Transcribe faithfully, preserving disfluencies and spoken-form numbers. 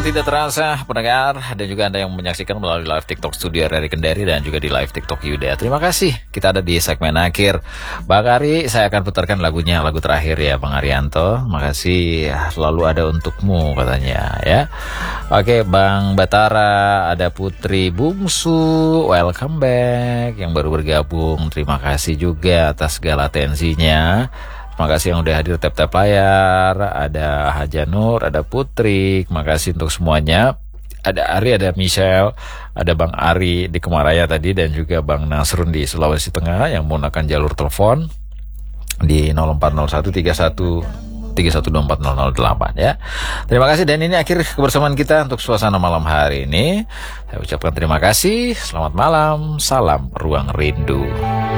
tidak terasa pendengar dan juga Anda yang menyaksikan melalui live TikTok Studio dari Kendari dan juga di live TikTok Yuda. Terima kasih. Kita ada di segmen akhir. Bang Ari, saya akan putarkan lagunya, lagu terakhir ya Bang Arianto. Makasih, selalu ada untukmu katanya ya. Oke, Bang Batara, ada Putri Bungsu, welcome back yang baru bergabung. Terima kasih juga atas segala atensinya. Terima kasih yang udah hadir tap-tap layar. Ada Haja Nur, ada Putri. Terima kasih untuk semuanya. Ada Ari, ada Michelle, ada Bang Ari di Kemaraya tadi, dan juga Bang Nasrun di Sulawesi Tengah yang menggunakan jalur telepon di nol empat nol satu tiga satu tiga satu dua empat nol nol delapan ya. Terima kasih, dan ini akhir kebersamaan kita untuk suasana malam hari ini. Saya ucapkan terima kasih. Selamat malam. Salam Ruang Rindu.